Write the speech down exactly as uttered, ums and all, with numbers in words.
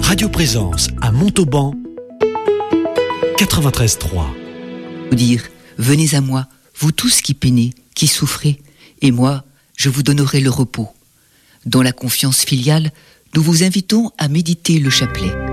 Radio Présence à Montauban, quatre-vingt-treize trois. Vous dire, venez à moi, vous tous qui peinez, qui souffrez, et moi, je vous donnerai le repos. Dans la confiance filiale, nous vous invitons à méditer le chapelet.